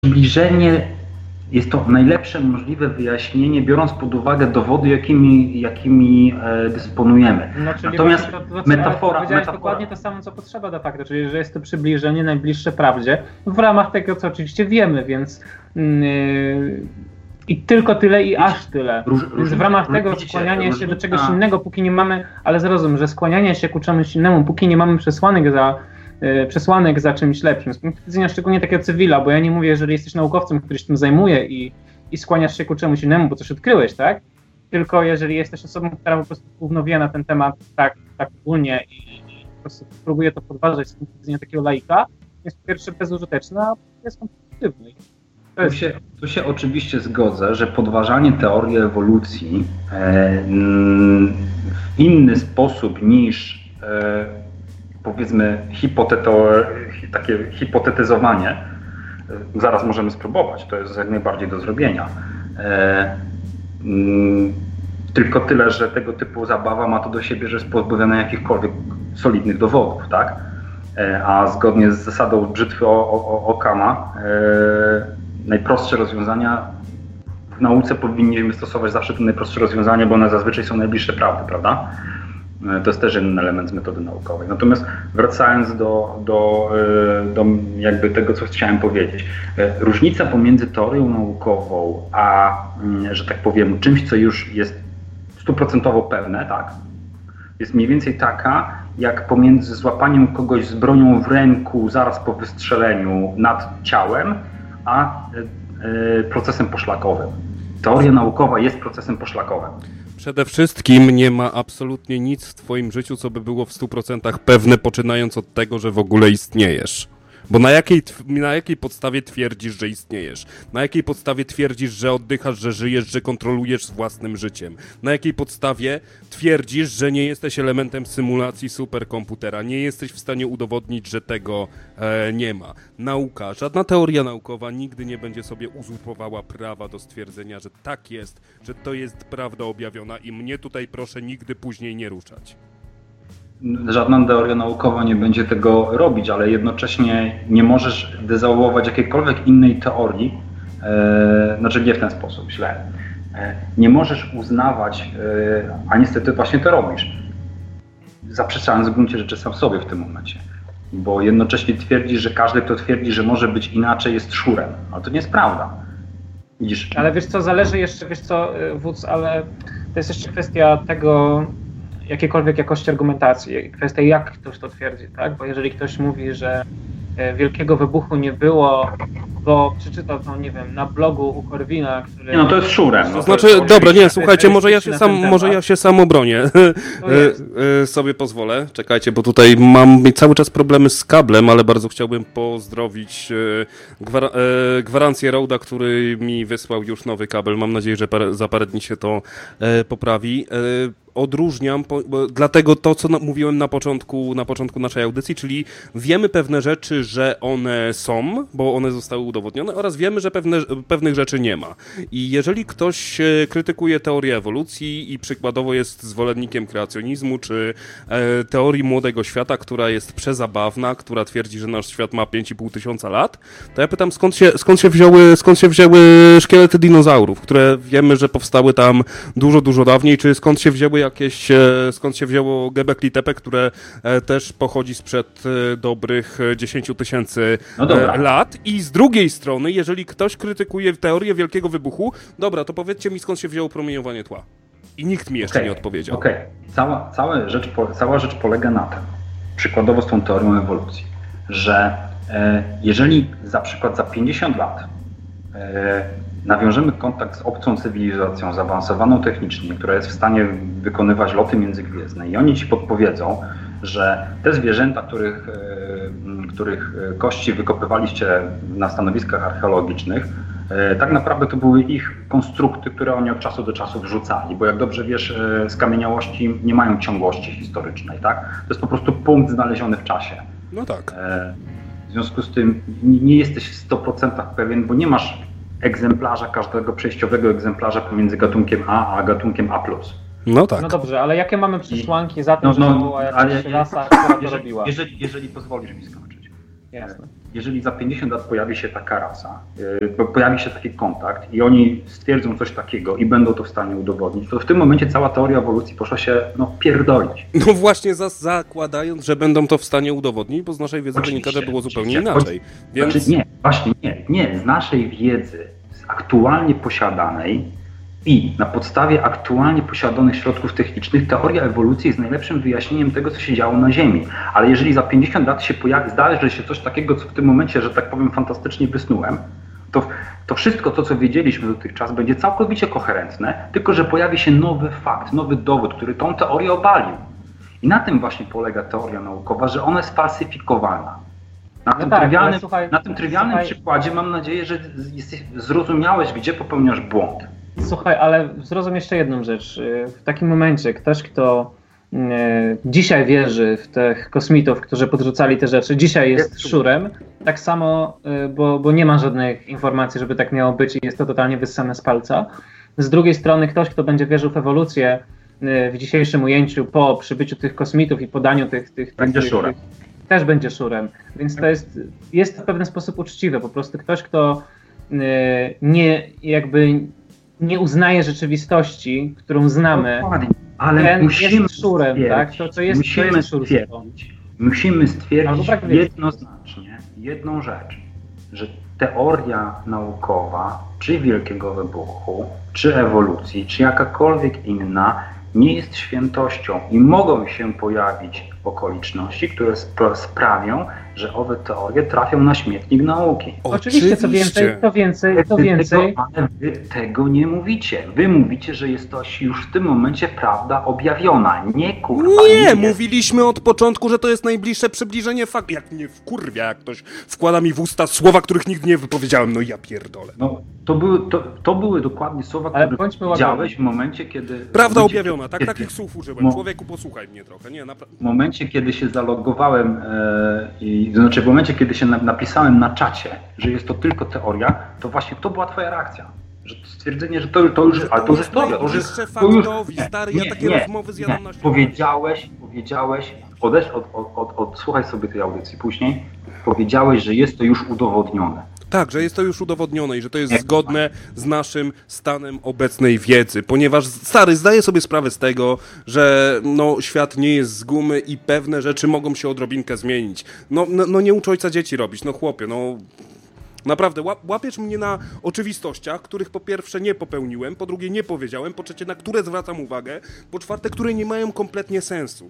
przybliżenie jest to najlepsze możliwe wyjaśnienie, biorąc pod uwagę dowody, jakimi dysponujemy. No, czyli natomiast metafora... dokładnie to samo, co potrzeba de facto, czyli że jest to przybliżenie najbliższe prawdzie w ramach tego, co oczywiście wiemy, więc i tylko tyle i aż tyle. Więc w ramach tego skłaniania się do czegoś innego, póki nie mamy, ale zrozum, że skłaniania się ku czemuś innemu, póki nie mamy przesłanek za czymś lepszym. Z punktu widzenia szczególnie takiego cywila, bo ja nie mówię, jeżeli jesteś naukowcem, który się tym zajmuje i skłaniasz się ku czemuś innemu, bo coś odkryłeś, tak? Tylko jeżeli jesteś osobą, która po prostu gówno wie na ten temat tak ogólnie i po prostu próbuje to podważać z punktu widzenia takiego laika, jest po pierwsze bezużyteczne, a jest konstruktywny. Tu się oczywiście zgodzę, że podważanie teorii ewolucji w inny sposób niż powiedzmy takie hipotetyzowanie, zaraz możemy spróbować, to jest jak najbardziej do zrobienia. Tylko tyle, że tego typu zabawa ma to do siebie, że jest pozbawiona jakichkolwiek solidnych dowodów, tak? A zgodnie z zasadą brzytwy Occama najprostsze rozwiązania w nauce powinniśmy stosować zawsze te najprostsze rozwiązania, bo one zazwyczaj są najbliższe prawdy, prawda? To jest też jeden element z metody naukowej. Natomiast wracając do jakby tego, co chciałem powiedzieć. Różnica pomiędzy teorią naukową a, że tak powiem, czymś, co już jest 100% pewne, tak, jest mniej więcej taka, jak pomiędzy złapaniem kogoś z bronią w ręku zaraz po wystrzeleniu nad ciałem, a procesem poszlakowym. Teoria naukowa jest procesem poszlakowym. Przede wszystkim nie ma absolutnie nic w twoim życiu, co by było w 100% pewne, poczynając od tego, że w ogóle istniejesz. Bo na jakiej podstawie twierdzisz, że istniejesz? Na jakiej podstawie twierdzisz, że oddychasz, że żyjesz, że kontrolujesz własnym życiem? Na jakiej podstawie twierdzisz, że nie jesteś elementem symulacji superkomputera? Nie jesteś w stanie udowodnić, że tego nie ma. Nauka, żadna teoria naukowa nigdy nie będzie sobie uzurpowała prawa do stwierdzenia, że tak jest, że to jest prawda objawiona i mnie tutaj proszę nigdy później nie ruszać. Żadna teoria naukowa nie będzie tego robić, ale jednocześnie nie możesz dezawuować jakiejkolwiek innej teorii, znaczy nie w ten sposób, źle. Nie możesz uznawać, a niestety właśnie to robisz, zaprzeczając w gruncie rzeczy sam sobie w tym momencie. Bo jednocześnie twierdzisz, że każdy, kto twierdzi, że może być inaczej, jest szurem. Ale to nie jest prawda. Widzisz? Ale wiesz co, zależy jeszcze, Wódz, ale to jest jeszcze kwestia tego, jakiejkolwiek jakości argumentacji, kwestia jak ktoś to twierdzi, tak? Bo jeżeli ktoś mówi, że wielkiego wybuchu nie było, bo przeczytał to, nie wiem, na blogu u Korwina, który... No to jest szurem. No to znaczy, dobra, nie, słuchajcie, może ja się sam obronię. Sobie pozwolę. Czekajcie, bo tutaj mam cały czas problemy z kablem, ale bardzo chciałbym pozdrowić gwarancję Roda, który mi wysłał już nowy kabel. Mam nadzieję, że za parę dni się to poprawi. Odróżniam, dlatego to, co mówiłem na początku naszej audycji, czyli wiemy pewne rzeczy, że one są, bo one zostały udowodnione, oraz wiemy, że pewnych rzeczy nie ma. I jeżeli ktoś krytykuje teorię ewolucji i przykładowo jest zwolennikiem kreacjonizmu, czy teorii młodego świata, która jest przezabawna, która twierdzi, że nasz świat ma 5,5 tysiąca lat, to ja pytam, skąd się wzięły szkielety dinozaurów, które wiemy, że powstały tam dużo dawniej, czy skąd się wzięło Göbekli Tepe, które też pochodzi sprzed dobrych 10 tysięcy lat. I z drugiej strony, jeżeli ktoś krytykuje teorię wielkiego wybuchu, dobra, to powiedzcie mi, skąd się wzięło promieniowanie tła. I nikt mi jeszcze nie odpowiedział. Cała rzecz polega na tym, przykładowo z tą teorią ewolucji, że jeżeli za przykład za 50 lat nawiążemy kontakt z obcą cywilizacją, zaawansowaną technicznie, która jest w stanie wykonywać loty międzygwiezdne i oni ci podpowiedzą, że te zwierzęta, których kości wykopywaliście na stanowiskach archeologicznych, tak naprawdę to były ich konstrukty, które oni od czasu do czasu wrzucali, bo jak dobrze wiesz, skamieniałości nie mają ciągłości historycznej, tak? To jest po prostu punkt znaleziony w czasie. No tak. W związku z tym nie jesteś w 100% pewien, bo nie masz egzemplarza, każdego przejściowego egzemplarza pomiędzy gatunkiem A gatunkiem A+. No tak. No dobrze, ale jakie mamy przesłanki za tym, że to była jakaś rasa, która to robiła? Jeżeli pozwolisz mi skończyć. Jasne. jeżeli za 50 lat pojawi się taka rasa, pojawi się taki kontakt i oni stwierdzą coś takiego i będą to w stanie udowodnić, to w tym momencie cała teoria ewolucji poszła się pierdolić. No właśnie zakładając, że będą to w stanie udowodnić, bo z naszej wiedzy wynika, że było zupełnie inaczej. Więc... Znaczy nie. Z naszej wiedzy, z aktualnie posiadanej i na podstawie aktualnie posiadanych środków technicznych teoria ewolucji jest najlepszym wyjaśnieniem tego, co się działo na Ziemi. Ale jeżeli za 50 lat się zdarzy się coś takiego, co w tym momencie, że tak powiem, fantastycznie wysnułem, to wszystko to, co wiedzieliśmy dotychczas, będzie całkowicie koherentne, tylko że pojawi się nowy fakt, nowy dowód, który tą teorię obalił. I na tym właśnie polega teoria naukowa, że ona jest falsyfikowalna. Na tym trywialnym przykładzie mam nadzieję, że zrozumiałeś, gdzie popełniasz błąd. Słuchaj, ale zrozum jeszcze jedną rzecz. W takim momencie ktoś, kto dzisiaj wierzy w tych kosmitów, którzy podrzucali te rzeczy, dzisiaj jest szurem, tak samo, bo nie ma żadnych informacji, żeby tak miało być i jest to totalnie wyssane z palca. Z drugiej strony ktoś, kto będzie wierzył w ewolucję w dzisiejszym ujęciu po przybyciu tych kosmitów i podaniu tych szurem. Też będzie szurem. Więc to jest w pewien sposób uczciwe. Po prostu ktoś, kto nie uznaje rzeczywistości, którą znamy, ale musimy jest szurem, tak? Musimy stwierdzić jednoznacznie jedną rzecz, że teoria naukowa, czy Wielkiego Wybuchu, czy ewolucji, czy jakakolwiek inna, nie jest świętością i mogą się pojawić okoliczności, które sprawią, że owe teorie trafią na śmietnik nauki. Oczywiście, to więcej. Ale wy tego nie mówicie. Wy mówicie, że jest to już w tym momencie prawda objawiona. Nie, mówiliśmy od początku, że to jest najbliższe przybliżenie faktu. Jak mnie wkurwia, jak ktoś wkłada mi w usta słowa, których nigdy nie wypowiedziałem. No ja pierdolę. No, to były dokładnie słowa, które powiedziałeś w momencie, kiedy... Prawda objawiona, takich słów użyłem. Człowieku, posłuchaj mnie trochę. Nie, naprawdę. W momencie, kiedy się zalogowałem w momencie, kiedy się napisałem na czacie, że jest to tylko teoria, to właśnie to była twoja reakcja. Że stwierdzenie, że to już jest teoria. Ja takie rozmowy zjadam na Powiedziałeś, odsłuchaj sobie tej audycji później, powiedziałeś, że jest to już udowodnione. Tak, że jest to już udowodnione i że to jest zgodne z naszym stanem obecnej wiedzy, ponieważ zdaję sobie sprawę z tego, że świat nie jest z gumy i pewne rzeczy mogą się odrobinkę zmienić. Nie ucz ojca dzieci robić, chłopie, naprawdę, łapiesz mnie na oczywistościach, których po pierwsze nie popełniłem, po drugie nie powiedziałem, po trzecie na które zwracam uwagę, po czwarte, które nie mają kompletnie sensu,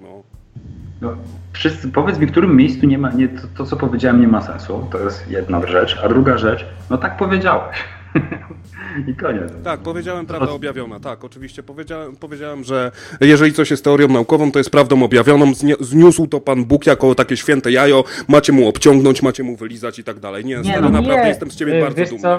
Powiedz mi, w którym miejscu to, co powiedziałem, nie ma sensu. To jest jedna rzecz. A druga rzecz, tak powiedziałeś. I koniec. Tak, powiedziałem prawdę objawioną. Tak, oczywiście powiedziałem, że jeżeli coś jest teorią naukową, to jest prawdą objawioną. Zniósł to Pan Bóg jako takie święte jajo. Macie mu obciągnąć, macie mu wylizać i tak dalej. Naprawdę jestem z ciebie bardzo dumny.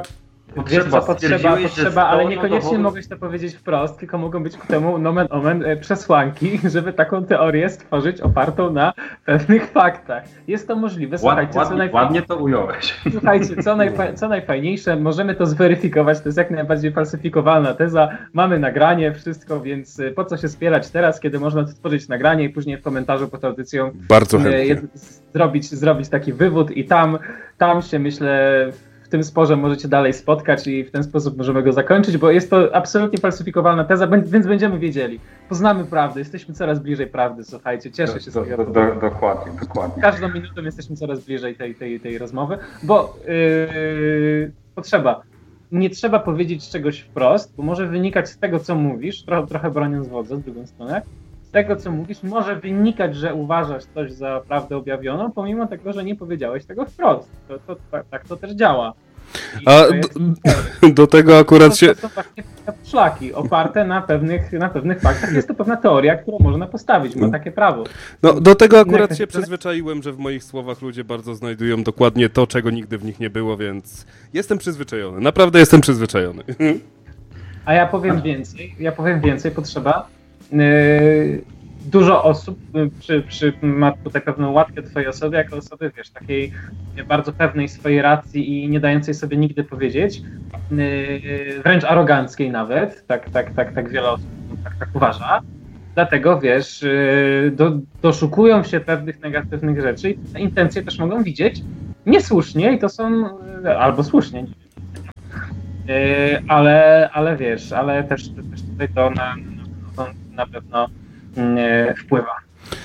Potrzeba, ale niekoniecznie mogłeś to powiedzieć wprost, tylko mogą być ku temu nomen omen przesłanki, żeby taką teorię stworzyć opartą na pewnych faktach. Jest to możliwe. Słuchajcie, ładnie to ująłeś. Słuchajcie, co najfajniejsze, możemy to zweryfikować, to jest jak najbardziej falsyfikowalna teza, mamy nagranie, wszystko, więc po co się spierać teraz, kiedy można stworzyć nagranie i później w komentarzu pod audycją bardzo chętnie zrobić taki wywód i tam się, myślę, w tym sporze możecie dalej spotkać i w ten sposób możemy go zakończyć, bo jest to absolutnie falsyfikowalna teza, więc będziemy wiedzieli. Poznamy prawdę, jesteśmy coraz bliżej prawdy, słuchajcie, cieszę się z tego. Dokładnie. Każdą minutą jesteśmy coraz bliżej tej rozmowy, bo nie trzeba powiedzieć czegoś wprost, bo może wynikać z tego, co mówisz, trochę broniąc wodza z drugą stronę, z tego, co mówisz, może wynikać, że uważasz coś za prawdę objawioną, pomimo tego, że nie powiedziałeś tego wprost. Tak to też działa. Do tego akurat to są właśnie szlaki oparte na pewnych faktach. Jest to pewna teoria, którą można postawić, ma takie prawo. Do tego akurat się przyzwyczaiłem, że w moich słowach ludzie bardzo znajdują dokładnie to, czego nigdy w nich nie było, więc jestem przyzwyczajony. Naprawdę jestem przyzwyczajony. A ja powiem więcej, potrzeba. Dużo osób ma tutaj pewną łatkę twojej osoby, jako osoby, takiej bardzo pewnej swojej racji i nie dającej sobie nigdy powiedzieć, wręcz aroganckiej nawet, tak wiele osób tak uważa. Dlatego, doszukują się pewnych negatywnych rzeczy i te intencje też mogą widzieć Niesłusznie i to są, albo słusznie, ale wiesz, ale też tutaj to na pewno wpływa.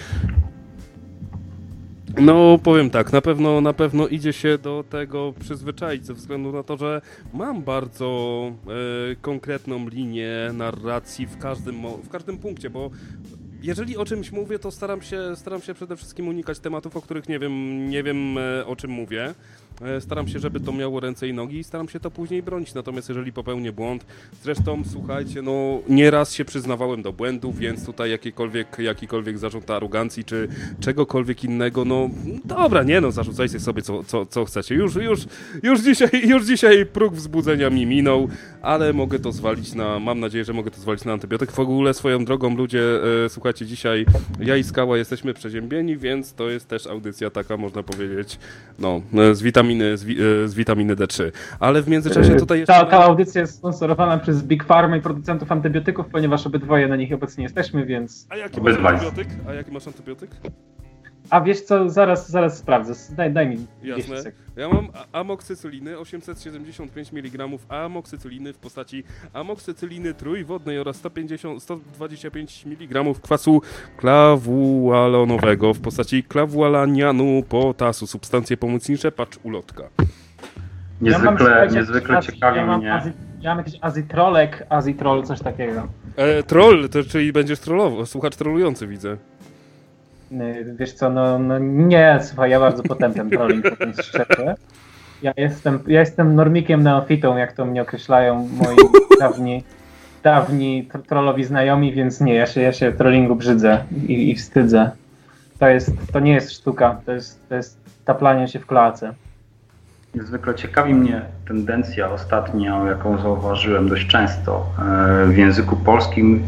No, powiem tak, na pewno idzie się do tego przyzwyczaić ze względu na to, że mam bardzo konkretną linię narracji w każdym punkcie, bo jeżeli o czymś mówię, to staram się przede wszystkim unikać tematów, o których nie wiem o czym mówię. Staram się, żeby to miało ręce i nogi i staram się to później bronić. Natomiast jeżeli popełnię błąd, zresztą słuchajcie, no nieraz się przyznawałem do błędów, więc tutaj jakikolwiek zarzut arogancji czy czegokolwiek innego, no dobra, nie no, zarzucajcie sobie co chcecie. Już dzisiaj próg wzbudzenia mi minął, ale mogę to zwalić mam nadzieję, że mogę to zwalić na antybiotyk. W ogóle swoją drogą ludzie, słuchajcie, dzisiaj ja i Skała jesteśmy przeziębieni, więc to jest też audycja taka, można powiedzieć, no, z witaminy D3. Ale w międzyczasie tutaj jeszcze... Ta audycja jest sponsorowana przez Big Pharma i producentów antybiotyków, ponieważ obydwoje na nich obecnie jesteśmy, więc... A jaki masz antybiotyk? A wiesz co, zaraz sprawdzę. Daj mi 10 Jasne. sekund. Ja mam amoksycyliny, 875 mg amoksycyliny w postaci amoksycyliny trójwodnej oraz 125 mg kwasu klawualonowego w postaci klawualanianu potasu, substancje pomocnicze, patrz ulotka. Niezwykle ciekawi mnie. Ja mam jakiś azitrol, coś takiego. Troll, to czyli będziesz trollował, słuchacz trollujący widzę. Wiesz co, no nie, słuchaj, ja bardzo potępiam trolling, potem szczerze. Ja jestem normikiem neofitą, jak to mnie określają moi dawni trollowi znajomi, więc nie, ja się trollingu brzydzę i wstydzę. To nie jest sztuka, to jest taplanie się w kloace. Niezwykle ciekawi mnie tendencja ostatnia, jaką zauważyłem dość często w języku polskim,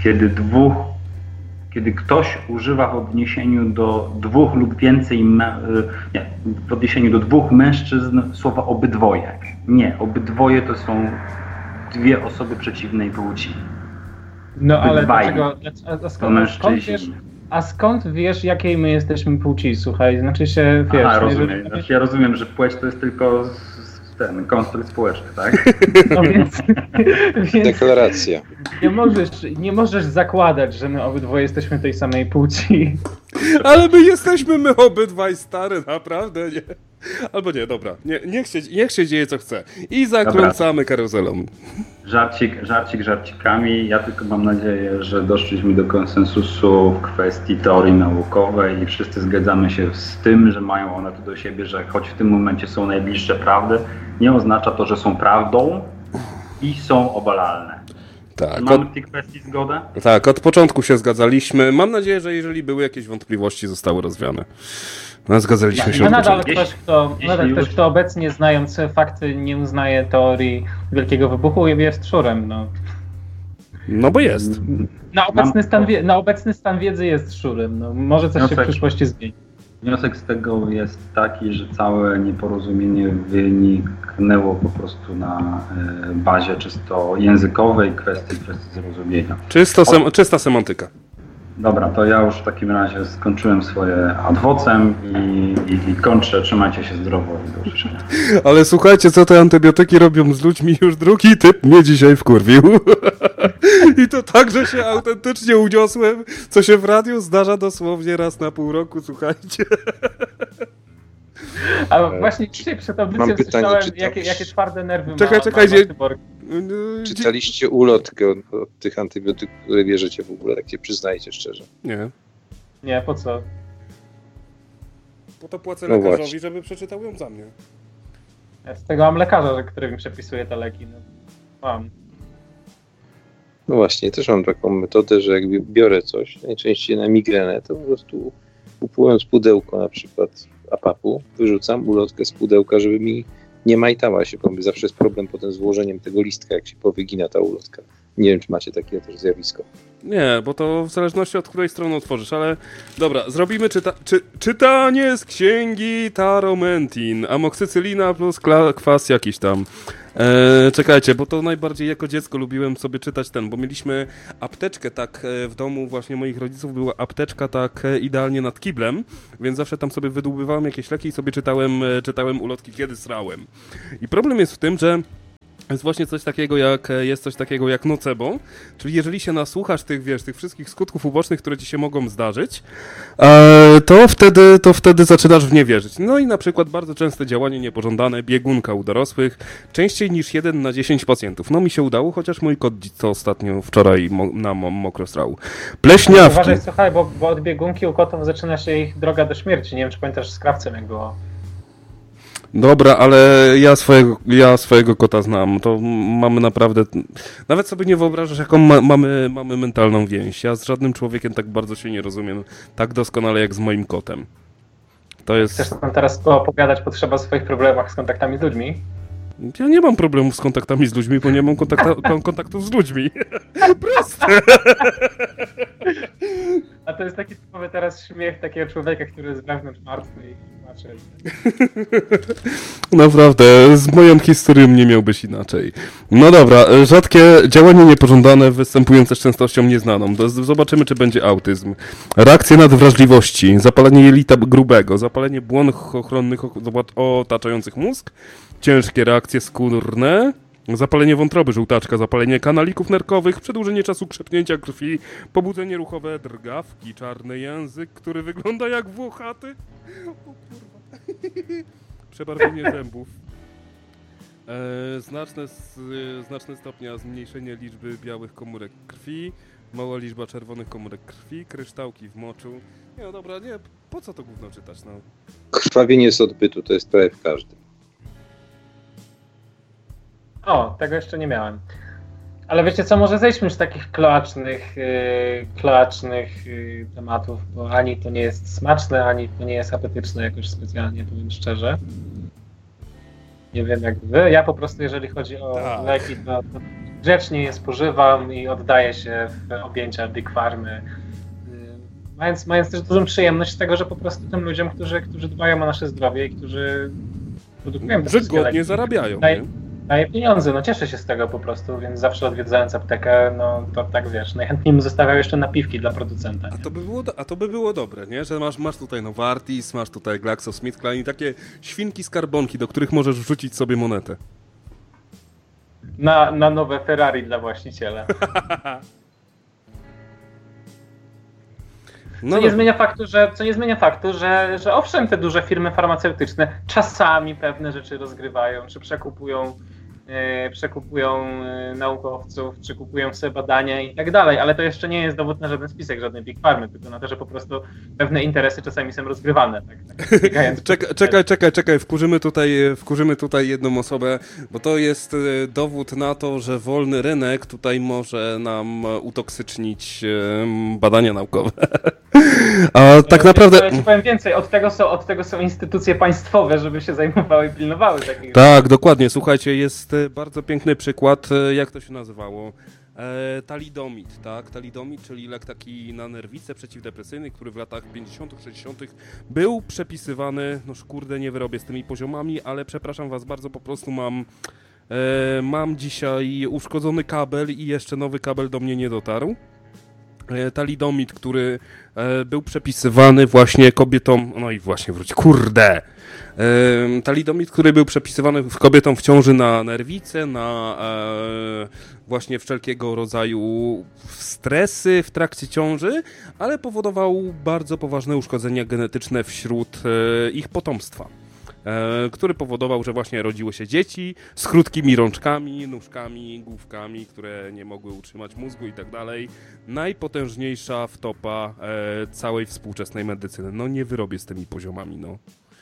kiedy ktoś używa w odniesieniu do dwóch lub więcej, w odniesieniu do dwóch mężczyzn słowa obydwoje. Nie, obydwoje to są dwie osoby przeciwnej płci. No ale dlaczego? Skąd wiesz, jakiej my jesteśmy płci? Słuchaj, znaczy się, wiesz... rozumiem. Znaczy, ja rozumiem, że płeć to jest tylko konstrukt społeczny, tak? No więc deklaracja. Nie możesz zakładać, że my obydwoje jesteśmy tej samej płci. Ale my jesteśmy obydwaj stary, naprawdę, nie? Albo nie, dobra, niech się dzieje co chce. I zakręcamy karuzelą. Żarcik żarcikami. Ja tylko mam nadzieję, że doszliśmy do konsensusu w kwestii teorii naukowej i wszyscy zgadzamy się z tym, że mają one to do siebie, że choć w tym momencie są najbliższe prawdy, nie oznacza to, że są prawdą i są obalalne. Tak, mamy w tej kwestii zgodę? Tak, od początku się zgadzaliśmy. Mam nadzieję, że jeżeli były jakieś wątpliwości, zostały rozwiane. No, zgadzaliśmy się. Nadal ktoś, kto obecnie, znając fakty, nie uznaje teorii Wielkiego Wybuchu, jest szurem. No bo jest. Na obecny stan wiedzy jest szurem. No, może coś się w przyszłości zmieni. Wniosek z tego jest taki, że całe nieporozumienie wyniknęło po prostu na bazie czysto językowej kwestii zrozumienia. Czysta semantyka. Dobra, to ja już w takim razie skończyłem swoje ad vocem i kończę. Trzymajcie się zdrowo i do usłyszenia. Ale słuchajcie, co te antybiotyki robią z ludźmi, już drugi typ mnie dzisiaj wkurwił. I to tak, że się autentycznie uniosłem, co się w radiu zdarza dosłownie raz na pół roku, słuchajcie. A właśnie dzisiaj przed audycją słyszałem, jakie twarde nerwy Czekaj. Czytaliście ulotkę od tych antybiotyków, które bierzecie w ogóle? Tak się przyznajcie szczerze. Nie, po co? Po to płacę lekarzowi, żeby przeczytał ją za mnie. Ja z tego mam lekarza, który mi przepisuje te leki. Mam. No właśnie, też mam taką metodę, że jak biorę coś, najczęściej na migrenę, to po prostu kupując pudełko na przykład APAP-u, wyrzucam ulotkę z pudełka, żeby mi nie majtała się, bo zawsze jest problem potem z włożeniem tego listka, jak się powygina ta ulotka. Nie wiem, czy macie takie też zjawisko. Nie, bo to w zależności od której strony otworzysz, ale dobra, zrobimy czytanie z księgi Taromentin, amoksycylina plus kwas jakiś tam. Czekajcie, bo to najbardziej jako dziecko lubiłem sobie czytać bo mieliśmy apteczkę tak w domu właśnie moich rodziców, była apteczka tak idealnie nad kiblem, więc zawsze tam sobie wydłubywałem jakieś leki i sobie czytałem ulotki, kiedy srałem. I problem jest w tym, że jest właśnie coś takiego jak nocebo, czyli jeżeli się nasłuchasz tych wszystkich skutków ubocznych, które ci się mogą zdarzyć, to wtedy zaczynasz w nie wierzyć. No i na przykład bardzo częste działanie niepożądane, biegunka u dorosłych, częściej niż 1 na 10 pacjentów. No mi się udało, chociaż mój kot to ostatnio wczoraj na mokro srał. Pleśniawki. Uważaj, słuchaj, bo od biegunki u kotów zaczyna się ich droga do śmierci. Nie wiem, czy pamiętasz z Krawcem, jak było. Dobra, ale ja swojego kota znam, to mamy naprawdę... Nawet sobie nie wyobrażasz, jaką mamy mentalną więź. Ja z żadnym człowiekiem tak bardzo się nie rozumiem, tak doskonale jak z moim kotem. To jest... Chcesz nam teraz opowiadać potrzeba o swoich problemach z kontaktami z ludźmi? Ja nie mam problemów z kontaktami z ludźmi, bo nie mam kontaktów z ludźmi. Proste! A to jest taki typowy teraz śmiech takiego człowieka, który jest wewnątrz martwy i inaczej. Naprawdę, z moją historią nie miałbyś inaczej. No dobra, rzadkie działanie niepożądane występujące z częstością nieznaną. Zobaczymy, czy będzie autyzm. Reakcje nadwrażliwości, zapalenie jelita grubego, zapalenie błon ochronnych otaczających mózg, ciężkie reakcje skórne, zapalenie wątroby, żółtaczka, zapalenie kanalików nerkowych, przedłużenie czasu krzepnięcia krwi, pobudzenie ruchowe, drgawki, czarny język, który wygląda jak włochaty. O kurwa. Przebarwienie zębów. Znaczne stopnia zmniejszenie liczby białych komórek krwi, mała liczba czerwonych komórek krwi, kryształki w moczu. Nie, dobra, nie, po co to gówno czytać, no? Krwawienie z odbytu, to jest prawie w każdym. O, tego jeszcze nie miałem. Ale wiecie co, może zejdźmy z takich kloacznych tematów, bo ani to nie jest smaczne, ani to nie jest apetyczne jakoś specjalnie, powiem szczerze. Nie wiem jak wy, ja po prostu jeżeli chodzi o leki, to grzecznie je spożywam i oddaję się w objęcia Big Pharmy. Mając też dużą przyjemność z tego, że po prostu tym ludziom, którzy dbają o nasze zdrowie i którzy produkują te wszystkie leki, zarabiają, daje pieniądze, no cieszę się z tego po prostu, więc zawsze odwiedzając aptekę, no to tak wiesz, najchętniej bym zostawiał jeszcze napiwki dla producenta. A to by było dobre, nie? Że masz tutaj Novartis, masz tutaj GlaxoSmithKline i takie świnki skarbonki, do których możesz wrzucić sobie monetę. Na nowe Ferrari dla właściciela. Co nie zmienia faktu, że owszem, te duże firmy farmaceutyczne czasami pewne rzeczy rozgrywają, czy przekupują naukowców, czy kupują sobie badania i tak dalej, ale to jeszcze nie jest dowód na żaden spisek, żadnej Big Pharmy, tylko na to, że po prostu pewne interesy czasami są rozgrywane. Czekaj, wkurzymy tutaj jedną osobę, bo to jest dowód na to, że wolny rynek tutaj może nam utoksycznić badania naukowe. A tak naprawdę... Ja ci powiem więcej, od tego są instytucje państwowe, żeby się zajmowały i pilnowały takich. Tak, dokładnie. Słuchajcie, jest bardzo piękny przykład, jak to się nazywało? Talidomid, tak? Talidomid, czyli lek taki na nerwice przeciwdepresyjny, który w latach 50., 60. był przepisywany, no kurde, nie wyrobię z tymi poziomami, ale przepraszam was bardzo, po prostu mam dzisiaj uszkodzony kabel i jeszcze nowy kabel do mnie nie dotarł. Talidomid, który był przepisywany właśnie kobietom, no i właśnie kurde! Talidomid, który był przepisywany kobietom w ciąży na nerwice, na właśnie wszelkiego rodzaju stresy w trakcie ciąży, ale powodował bardzo poważne uszkodzenia genetyczne wśród ich potomstwa, który powodował, że właśnie rodziły się dzieci z krótkimi rączkami, nóżkami, główkami, które nie mogły utrzymać mózgu i tak dalej. Najpotężniejsza wtopa całej współczesnej medycyny. No nie wyrobię z tymi poziomami, no.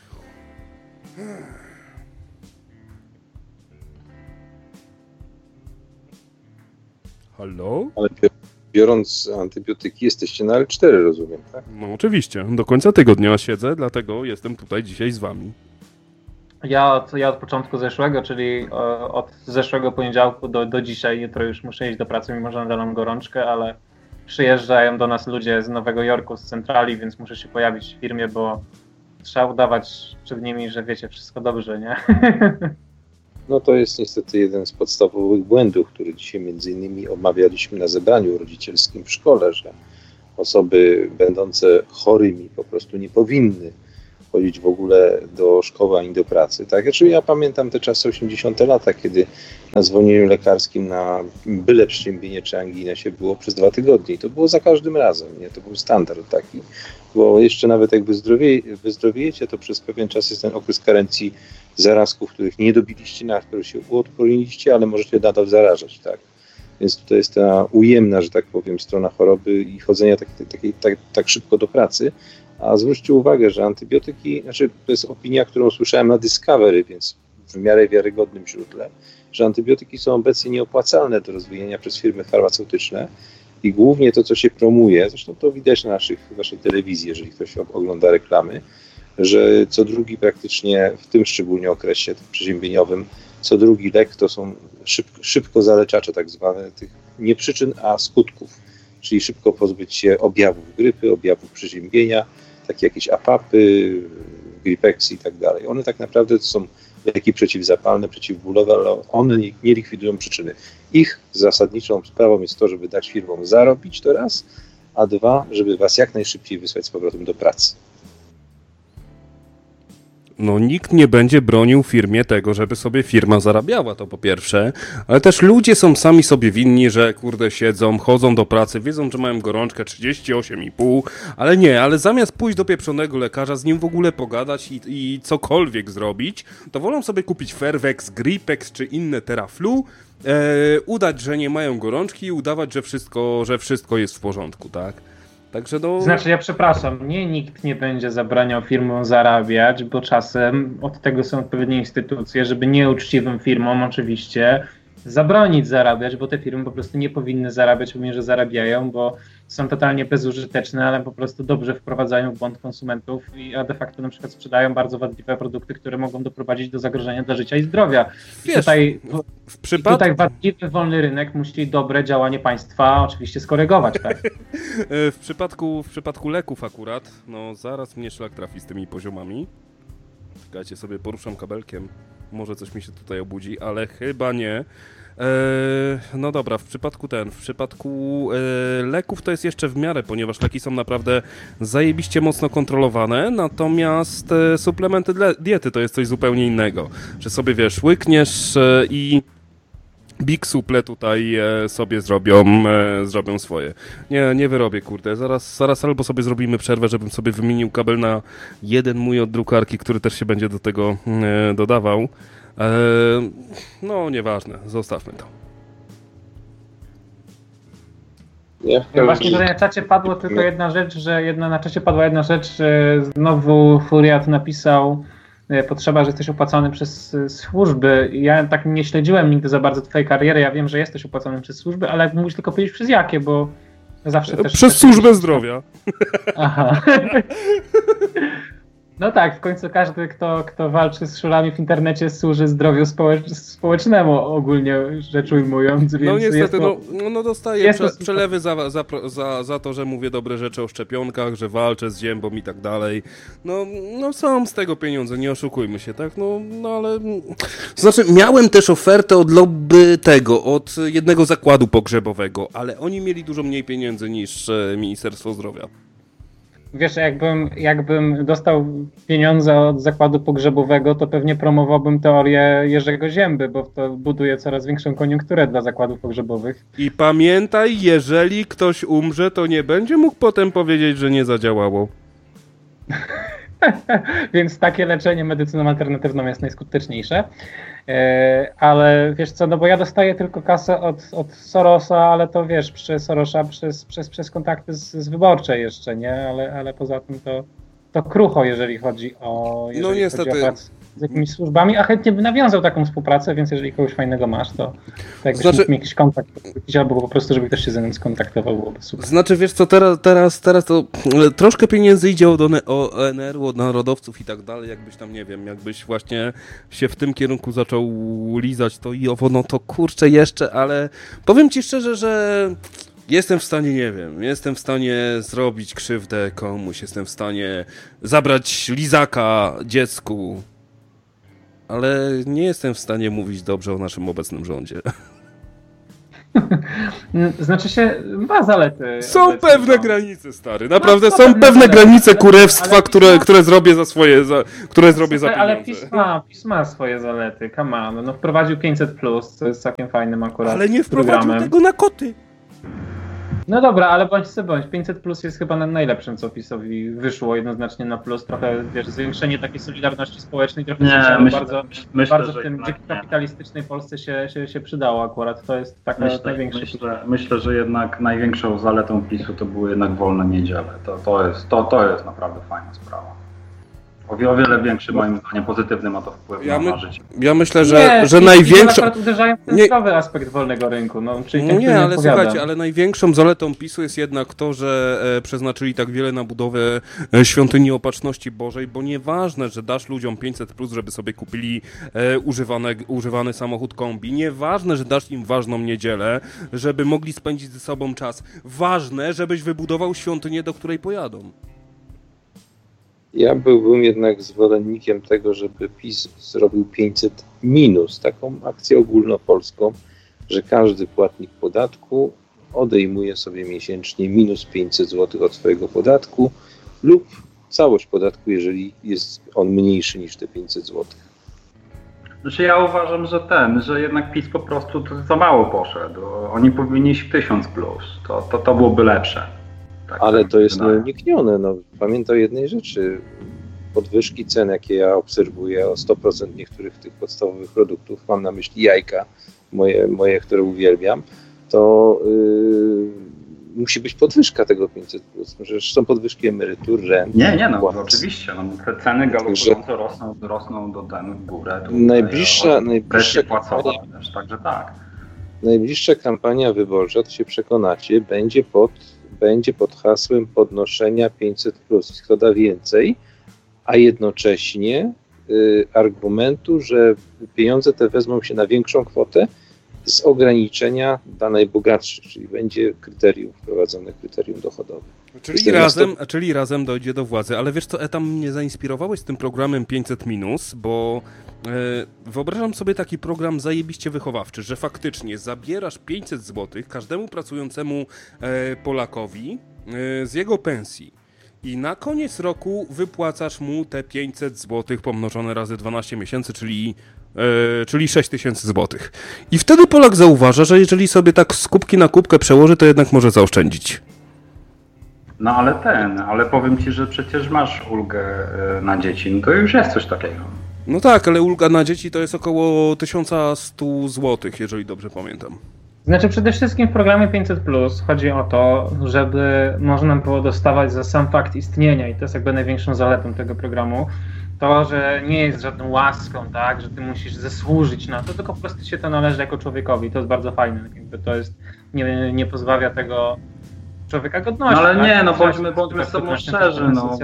Halo? Ale biorąc antybiotyki jesteście na L4, rozumiem, tak? No oczywiście. Do końca tygodnia siedzę, dlatego jestem tutaj dzisiaj z wami. Ja od początku zeszłego, czyli od zeszłego poniedziałku do dzisiaj, jutro już muszę iść do pracy, mimo że nadal mam gorączkę, ale przyjeżdżają do nas ludzie z Nowego Jorku, z centrali, więc muszę się pojawić w firmie, bo trzeba udawać przed nimi, że wiecie, wszystko dobrze, nie? No to jest niestety jeden z podstawowych błędów, który dzisiaj między innymi omawialiśmy na zebraniu rodzicielskim w szkole, że osoby będące chorymi po prostu nie powinny chodzić w ogóle do szkoły ani do pracy. Tak? Znaczy ja pamiętam te czasy 80. lata, kiedy na zwolnieniu lekarskim na byle przeziębienie czy anginę się było przez 2 tygodnie i to było za każdym razem, nie? To był standard taki, bo jeszcze nawet jak wyzdrowiejecie, to przez pewien czas jest ten okres karencji zarazków, których nie dobiliście, na których się uodporniliście, ale możecie nadal zarażać, tak? Więc tutaj jest ta ujemna, że tak powiem, strona choroby i chodzenia tak szybko do pracy. A zwróćcie uwagę, że antybiotyki, to jest opinia, którą słyszałem na Discovery, więc w miarę wiarygodnym źródle, że antybiotyki są obecnie nieopłacalne do rozwijania przez firmy farmaceutyczne i głównie to, co się promuje, zresztą to widać na waszej telewizji, jeżeli ktoś ogląda reklamy, że co drugi praktycznie, w tym szczególnie okresie przeziębieniowym, co drugi lek to są szybko zaleczacze tak zwane, tych nie przyczyn, a skutków, czyli szybko pozbyć się objawów grypy, objawów przeziębienia, takie jakieś apapy, gripeksy i tak dalej. One tak naprawdę to są leki przeciwzapalne, przeciwbólowe, ale one nie likwidują przyczyny. Ich zasadniczą sprawą jest to, żeby dać firmom zarobić to raz, a 2, żeby was jak najszybciej wysłać z powrotem do pracy. No nikt nie będzie bronił firmie tego, żeby sobie firma zarabiała, to po pierwsze, ale też ludzie są sami sobie winni, że kurde siedzą, chodzą do pracy, wiedzą, że mają gorączkę 38,5, ale zamiast pójść do pieprzonego lekarza, z nim w ogóle pogadać i cokolwiek zrobić, to wolą sobie kupić Fervex, Gripex czy inne Teraflu, udać, że nie mają gorączki i udawać, że wszystko jest w porządku, tak? Także Znaczy ja przepraszam, nikt nie będzie zabraniał firmom zarabiać, bo czasem od tego są odpowiednie instytucje, żeby nieuczciwym firmom oczywiście zabronić zarabiać, bo te firmy po prostu nie powinny zarabiać, pomimo że zarabiają, bo są totalnie bezużyteczne, ale po prostu dobrze wprowadzają w błąd konsumentów, a de facto na przykład sprzedają bardzo wadliwe produkty, które mogą doprowadzić do zagrożenia dla życia i zdrowia. Wiesz, tutaj wadliwy wolny rynek musi dobre działanie państwa oczywiście skorygować, tak? W przypadku leków akurat, no zaraz mnie szlak trafi z tymi poziomami. Czekajcie, sobie poruszam kabelkiem. Może coś mi się tutaj obudzi, ale chyba nie. No dobra, w przypadku leków to jest jeszcze w miarę, ponieważ leki są naprawdę zajebiście mocno kontrolowane, natomiast suplementy diety to jest coś zupełnie innego. Że sobie wiesz, łykniesz i Big Suple tutaj sobie zrobią swoje. Nie wyrobię, kurde. Zaraz albo sobie zrobimy przerwę, żebym sobie wymienił kabel na jeden mój od drukarki, który też się będzie do tego dodawał. No, nieważne. Zostawmy to. Właśnie tutaj na czacie padło tylko jedna rzecz, że znowu Furiat napisał potrzeba, że jesteś opłacony przez służby. Ja tak nie śledziłem nigdy za bardzo twojej kariery. Ja wiem, że jesteś opłacony przez służby, ale mógłbyś tylko powiedzieć przez jakie, bo zawsze też... Przez służbę zdrowia. Aha. No tak, w końcu każdy, kto walczy z szurami w internecie, służy zdrowiu społecznemu, ogólnie rzecz ujmując. Więc no niestety, dostaję przelewy za to, że mówię dobre rzeczy o szczepionkach, że walczę z ziębą i tak dalej. No są z tego pieniądze, nie oszukujmy się, tak? No ale... Znaczy, miałem też ofertę od lobby od jednego zakładu pogrzebowego, ale oni mieli dużo mniej pieniędzy niż Ministerstwo Zdrowia. Wiesz, jakbym dostał pieniądze od zakładu pogrzebowego, to pewnie promowałbym teorię Jerzego Zięby, bo to buduje coraz większą koniunkturę dla zakładów pogrzebowych. I pamiętaj, jeżeli ktoś umrze, to nie będzie mógł potem powiedzieć, że nie zadziałało. Więc takie leczenie medycyną alternatywną jest najskuteczniejsze. Ale wiesz co, no bo ja dostaję tylko kasę od Sorosa, ale to wiesz, przez kontakty z Wyborczej jeszcze, nie? Ale poza tym to krucho, jeżeli chodzi o... No niestety, z jakimiś służbami, a chętnie by nawiązał taką współpracę, więc jeżeli kogoś fajnego masz, to jakbyś miał jakiś kontakt, albo po prostu, żeby ktoś się ze mną skontaktował, byłoby super. Znaczy, wiesz co, teraz to troszkę pieniędzy idzie od ONR-u, od narodowców i tak dalej, jakbyś tam, nie wiem, jakbyś właśnie się w tym kierunku zaczął lizać to i owo, no to kurczę jeszcze, ale powiem ci szczerze, że jestem w stanie, nie wiem, jestem w stanie zrobić krzywdę komuś, jestem w stanie zabrać lizaka dziecku, ale nie jestem w stanie mówić dobrze o naszym obecnym rządzie. Znaczy się, ma zalety. Są pewne granice, stary, naprawdę są pewne granice kurewstwa, które zrobię za swoje, które zrobię za pieniądze. Ale PiS ma swoje zalety, come on. No wprowadził 500+, co jest całkiem fajnym akurat. Ale nie wprowadził tego na koty. No dobra, ale bądź 500+ jest chyba najlepszym, co PiS-owi wyszło jednoznacznie na plus. Trochę, wiesz, zwiększenie takiej solidarności społecznej, trochę bardzo w tym kapitalistycznej Polsce się przydało akurat. To jest taka największa. Myślę, że jednak największą zaletą PiS-u to były jednak wolne niedziele. To jest naprawdę fajna sprawa. O wiele większy, moim zdaniem, pozytywny ma to wpływ na życie. Ja myślę, że największą... Nie, uderzają w ten zdrowy aspekt wolnego rynku. No, czyli ten, nie, ale słuchajcie, ale największą zaletą PiS-u jest jednak to, że przeznaczyli tak wiele na budowę świątyni Opatrzności Bożej, bo nieważne, że dasz ludziom 500+, żeby sobie kupili używany samochód kombi, nieważne, że dasz im ważną niedzielę, żeby mogli spędzić ze sobą czas. Ważne, żebyś wybudował świątynię, do której pojadą. Ja byłbym jednak zwolennikiem tego, żeby PiS zrobił 500-, taką akcję ogólnopolską, że każdy płatnik podatku odejmuje sobie miesięcznie minus 500 zł od swojego podatku lub całość podatku, jeżeli jest on mniejszy niż te 500 zł. Znaczy ja uważam, że jednak PiS po prostu to za mało poszedł. Oni powinni iść 1000+. To byłoby lepsze. Tak, ale to jest nieuniknione. No, pamiętaj o jednej rzeczy. Podwyżki cen, jakie ja obserwuję o 100% niektórych tych podstawowych produktów, mam na myśli jajka, moje które uwielbiam, to musi być podwyżka tego 500+. Przecież są podwyżki emerytur, rent. Nie, oczywiście. No, te ceny galopująco rosną do ten w górę. Najbliższa płacowa też, także tak. Najbliższa kampania wyborcza, to się przekonacie, będzie pod hasłem podnoszenia 500+. Kto da więcej, a jednocześnie argumentu, że pieniądze te wezmą się na większą kwotę z ograniczenia dla najbogatszych, czyli będzie wprowadzone kryterium dochodowe. Czyli razem dojdzie do władzy. Ale wiesz co, tam mnie zainspirowałeś z tym programem 500-, bo wyobrażam sobie taki program zajebiście wychowawczy, że faktycznie zabierasz 500 zł każdemu pracującemu Polakowi z jego pensji i na koniec roku wypłacasz mu te 500 zł pomnożone razy 12 miesięcy, czyli 6000 zł. I wtedy Polak zauważa, że jeżeli sobie tak z kubki na kubkę przełoży, to jednak może zaoszczędzić. No ale powiem ci, że przecież masz ulgę na dzieci, no to już jest coś takiego. No tak, ale ulga na dzieci to jest około 1100 zł, jeżeli dobrze pamiętam. Znaczy przede wszystkim w programie 500+ chodzi o to, żeby można było dostawać za sam fakt istnienia i to jest jakby największą zaletą tego programu. To, że nie jest żadną łaską, tak, że ty musisz zasłużyć na to, tylko po prostu się to należy jako człowiekowi. To jest bardzo fajne. Jakby to jest, nie pozbawia tego człowieka godności. No ale tak? nie, bądźmy z sobą szczerzy.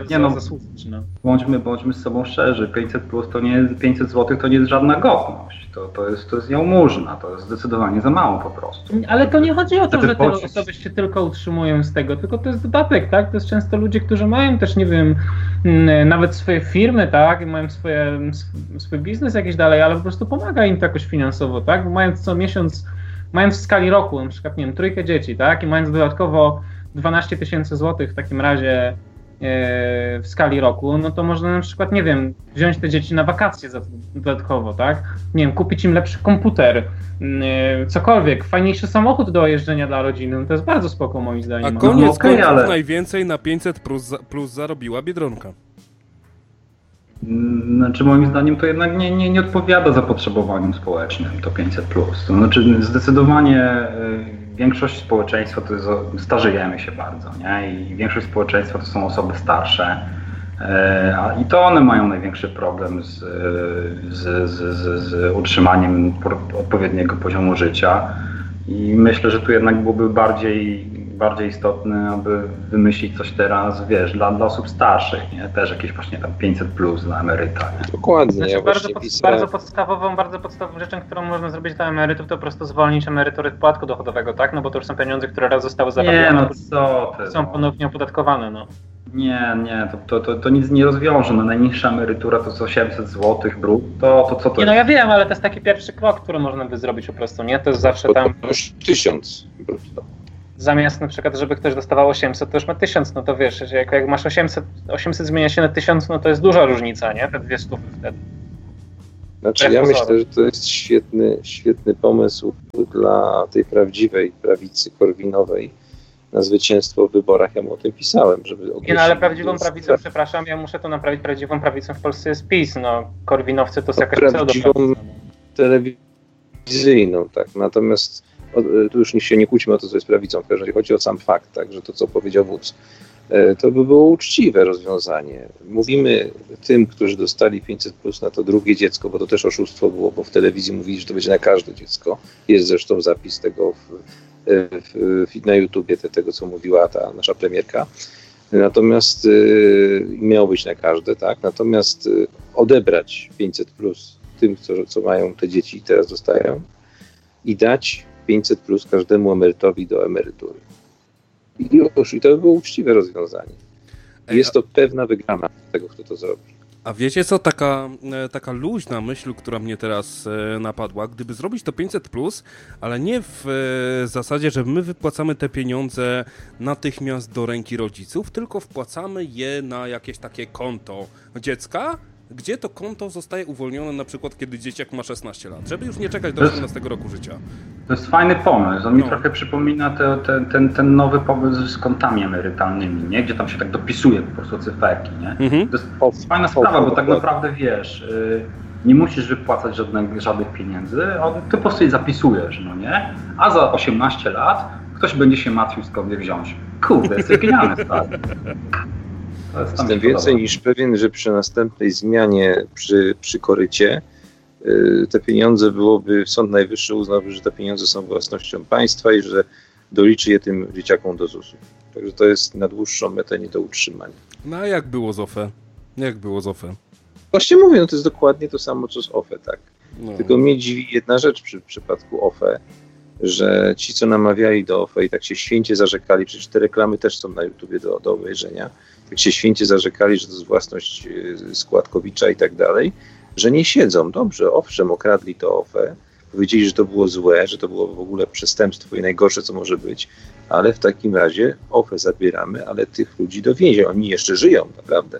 Bądźmy z sobą szczerzy. 500+, to nie jest 500 zł, to nie jest żadna godność. To jest jałmużna, to jest zdecydowanie za mało po prostu. Ale to nie chodzi o to, że te osoby się tylko utrzymują z tego, tylko to jest dodatek, tak? To jest często ludzie, którzy mają też, nie wiem, nawet swoje firmy, tak? I mają swój biznes jakiś dalej, ale po prostu pomaga im to jakoś finansowo, tak? Bo mając co miesiąc, mając w skali roku, na przykład, nie wiem, 3 dzieci, tak? I mając dodatkowo 12 000 złotych w takim razie w skali roku, no to można na przykład, nie wiem, wziąć te dzieci na wakacje dodatkowo, tak? Nie wiem, kupić im lepszy komputer, cokolwiek, fajniejszy samochód do jeżdżenia dla rodziny, no to jest bardzo spoko moim zdaniem. A koniec końców najwięcej na 500+ zarobiła Biedronka. Znaczy moim zdaniem to jednak nie odpowiada zapotrzebowaniom społecznym to 500+. To znaczy zdecydowanie większość społeczeństwa to jest, starzejemy się bardzo, nie? I większość społeczeństwa to są osoby starsze. I to one mają największy problem z utrzymaniem odpowiedniego poziomu życia. I myślę, że tu jednak byłoby bardziej istotne, aby wymyślić coś teraz, wiesz, dla osób starszych, nie? Też jakieś właśnie tam 500+ dla emeryta. Nie? Dokładnie. Znaczy, bardzo podstawową rzeczą, którą można zrobić dla emerytów, to po prostu zwolnić emerytury z podatku dochodowego, tak? No bo to już są pieniądze, które raz zostały zarobione, nie, no co ty, są ponownie opodatkowane, no. Nie, to nic nie rozwiąże. No, najniższa emerytura to jest 800 zł brutto, to co to jest? No ja wiem, ale to jest taki pierwszy krok, który można by zrobić po prostu, nie? To jest zawsze tam... To już 1000 brutto. Zamiast na przykład, żeby ktoś dostawał 800, to już ma 1000, no to wiesz, że jak masz 800 zmienia się na 1000, no to jest duża różnica, nie? Te 200 wtedy. Znaczy ja myślę, że to jest świetny pomysł dla tej prawdziwej prawicy korwinowej na zwycięstwo w wyborach. Ja mu o tym pisałem, żeby... Nie, no ale prawdziwą prawicą, przepraszam, ja muszę to naprawić, prawdziwą prawicą w Polsce jest PiS, no korwinowcy to jest jakaś prawdziwą telewizyjną, tak, natomiast tu już się nie kłóćmy o to, co jest prawicą, w każdym razie chodzi o sam fakt, tak, że to, co powiedział wódz, to by było uczciwe rozwiązanie. Mówimy tym, którzy dostali 500+ na to drugie dziecko, bo to też oszustwo było, bo w telewizji mówili, że to będzie na każde dziecko. Jest zresztą zapis tego na YouTubie, tego, co mówiła ta nasza premierka. Natomiast miało być na każde, tak? Natomiast odebrać 500+ tym, co mają te dzieci i teraz dostają, i dać 500+ każdemu emerytowi do emerytury. I już, i to by było uczciwe rozwiązanie. Jest to pewna wygrana tego, kto to zrobi. A wiecie co, taka luźna myśl, która mnie teraz napadła, gdyby zrobić to 500+, ale nie w zasadzie, że my wypłacamy te pieniądze natychmiast do ręki rodziców, tylko wpłacamy je na jakieś takie konto dziecka, gdzie to konto zostaje uwolnione na przykład, kiedy dzieciak ma 16 lat, żeby już nie czekać do 18 roku życia. To jest fajny pomysł. On mi trochę przypomina ten nowy pomysł z kontami emerytalnymi, nie? Gdzie tam się tak dopisuje po prostu cyferki, nie? To jest fajna sprawa, bo tak naprawdę wiesz, nie musisz wypłacać żadnych pieniędzy, ty po prostu je zapisujesz, no nie? A za 18 lat ktoś będzie się martwił, skąd je wziąć. Kurde, jest genialny start. Jestem więcej niż pewien, że przy następnej zmianie przy korycie te pieniądze byłoby, Sąd Najwyższy uznałby, że te pieniądze są własnością państwa i że doliczy je tym dzieciakom do ZUS-u. Także to jest na dłuższą metę nie do utrzymania. No a jak było z OFE? Właśnie mówię, no to jest dokładnie to samo, co z OFE, tak. No. Tylko mnie dziwi jedna rzecz przy przypadku OFE, że ci, co namawiali do OFE i tak się święcie zarzekali, przecież te reklamy też są na YouTubie do obejrzenia, tak się święcie zarzekali, że to jest własność Składkowicza i tak dalej, że nie siedzą. Dobrze, owszem, okradli to OFE, powiedzieli, że to było złe, że to było w ogóle przestępstwo i najgorsze, co może być, ale w takim razie OFE zabieramy, ale tych ludzi do więzienia. Oni jeszcze żyją, naprawdę.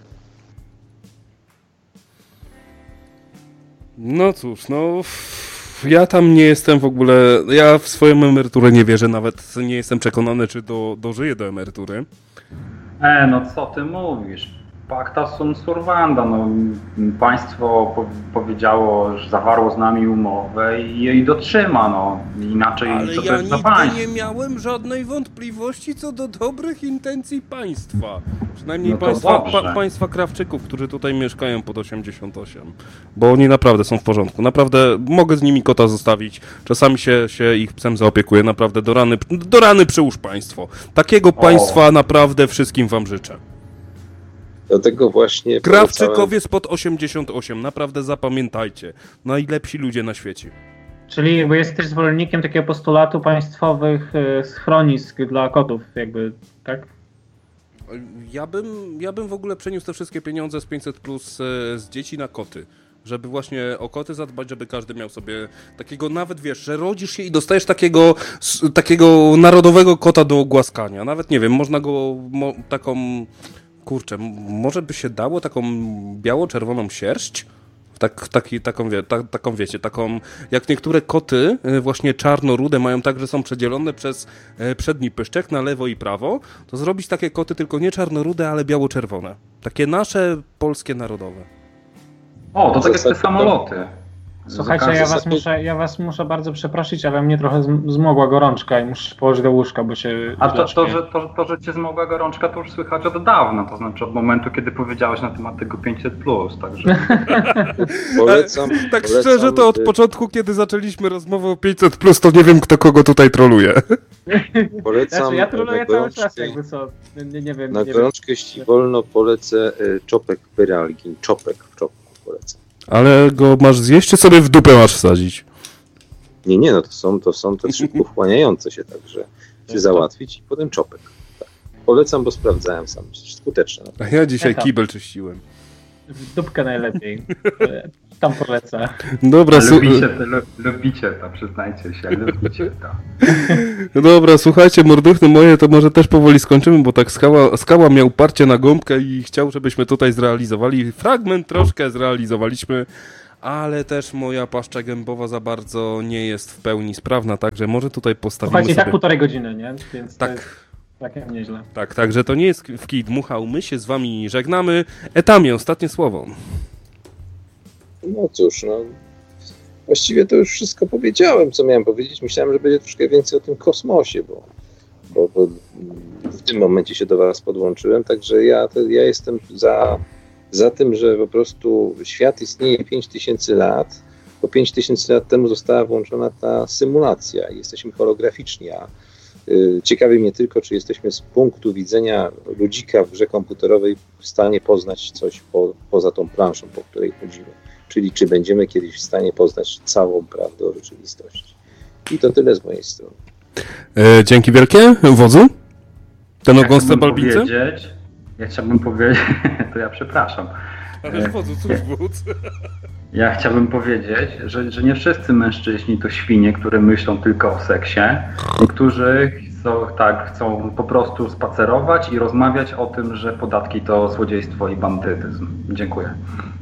No cóż, ja tam nie jestem w ogóle, ja w swoją emeryturę nie wierzę, nawet nie jestem przekonany, czy dożyję do emerytury. No co ty mówisz? Pacta sunt servanda, no państwo powiedziało, że zawarło z nami umowę i jej dotrzyma, no inaczej ale to ja też za państwo. Nie miałem żadnej wątpliwości co do dobrych intencji państwa. Przynajmniej no państwa Krawczyków, którzy tutaj mieszkają pod 88. Bo oni naprawdę są w porządku. Naprawdę mogę z nimi kota zostawić. Czasami się ich psem zaopiekuję. Naprawdę do rany przyłóż państwo. Takiego państwa naprawdę wszystkim wam życzę. Dlatego właśnie... Krawczykowie spod 88, naprawdę zapamiętajcie. Najlepsi ludzie na świecie. Czyli jakby jesteś zwolennikiem takiego postulatu państwowych schronisk dla kotów, jakby, tak? Ja bym w ogóle przeniósł te wszystkie pieniądze z 500+ z dzieci na koty. Żeby właśnie o koty zadbać, żeby każdy miał sobie takiego, nawet wiesz, że rodzisz się i dostajesz takiego narodowego kota do głaskania. Nawet nie wiem, można go taką... Kurczę, może by się dało taką biało-czerwoną sierść? Taką wiecie, taką jak niektóre koty właśnie czarno-rude mają tak, że są przedzielone przez przedni pyszczek na lewo i prawo, to zrobić takie koty tylko nie czarno-rude, ale biało-czerwone. Takie nasze, polskie, narodowe. O, to tak jak te samoloty. Słuchajcie, ja was muszę bardzo przeprosić, ale mnie trochę zmogła gorączka i muszę położyć do łóżka, bo się... A to, że cię zmogła gorączka, to już słychać od dawna, to znaczy od momentu, kiedy powiedziałeś na temat tego 500+, także... Polecam. Tak szczerze, to od początku, kiedy zaczęliśmy rozmowę o 500+, to nie wiem, kto kogo tutaj troluje. Polecam. Znaczy, ja troluję cały czas, jakby co, nie wiem. Na gorączkę, jeśli wolno, polecę czopek Peralgin. Czopek w czopku polecam. Ale go masz zjeść, czy sobie w dupę masz wsadzić? Nie, no to są te szybko wchłaniające się, także się załatwić i potem czopek. Tak. Polecam, bo sprawdzałem sam. Skuteczne. A ja dzisiaj kibel czyściłem. W dupkę najlepiej. Tam polecę. Dobra, lubicie to, przyznajcie się, lubicie to. Dobra, słuchajcie, morduchny moje, to może też powoli skończymy, bo tak Skała miał parcie na gąbkę i chciał, żebyśmy tutaj zrealizowali. Fragment troszkę zrealizowaliśmy, ale też moja paszcza gębowa za bardzo nie jest w pełni sprawna, także może tutaj postawimy Słuchajcie, sobie... tak 1,5 godziny, nie? Więc tak. Tak nieźle. Tak, także to nie jest w kij dmuchał. My się z wami żegnamy. Etamie, ostatnie słowo. No cóż, właściwie to już wszystko powiedziałem, co miałem powiedzieć. Myślałem, że będzie troszkę więcej o tym kosmosie, bo w tym momencie się do was podłączyłem, także ja jestem za tym, że po prostu świat istnieje 5000 lat, bo 5000 lat temu została włączona ta symulacja i jesteśmy holograficzni, a ciekawi mnie tylko, czy jesteśmy z punktu widzenia ludzika w grze komputerowej w stanie poznać coś poza tą planszą, po której chodzimy. Czyli czy będziemy kiedyś w stanie poznać całą prawdę o rzeczywistości. I to tyle z mojej strony. Dzięki wielkie, wodzu. Ten ogon z cebalbicy? Ja chciałbym powiedzieć, to ja przepraszam. Ale wodzu, cóż wódz? Ja chciałbym powiedzieć, że nie wszyscy mężczyźni to świnie, które myślą tylko o seksie. Niektórzy chcą po prostu spacerować i rozmawiać o tym, że podatki to złodziejstwo i bandytyzm. Dziękuję.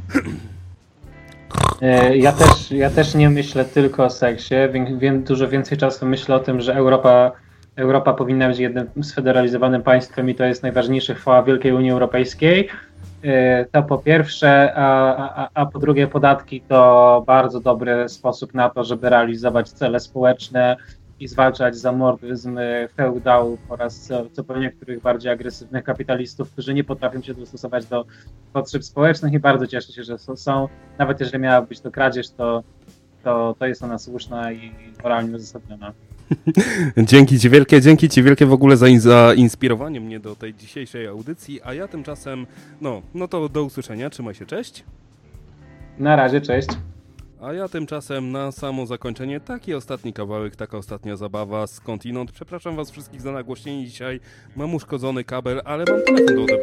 Ja też nie myślę tylko o seksie. Dużo więcej czasu myślę o tym, że Europa powinna być jednym sfederalizowanym państwem i to jest najważniejszy chwała Wielkiej Unii Europejskiej. To po pierwsze, a po drugie podatki to bardzo dobry sposób na to, żeby realizować cele społeczne i zwalczać zamordyzm feudałów oraz co po niektórych bardziej agresywnych kapitalistów, którzy nie potrafią się dostosować do potrzeb społecznych i bardzo cieszę się, że są. Nawet jeżeli miała być to kradzież, to jest ona słuszna i moralnie uzasadniona. Dzięki Ci wielkie w ogóle za inspirowanie mnie do tej dzisiejszej audycji, a ja tymczasem, no to do usłyszenia, trzymaj się, cześć. Na razie, cześć. A ja tymczasem na samo zakończenie taki ostatni kawałek, taka ostatnia zabawa skądinąd. Przepraszam was wszystkich za nagłośnienie dzisiaj, mam uszkodzony kabel, ale mam telefon do odebrania.